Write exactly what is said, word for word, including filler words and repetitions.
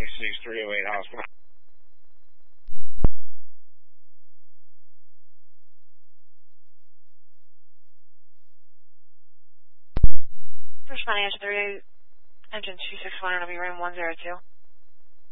six three oh eight hospital. Responding to three, engine two six one, it'll be room one zero two.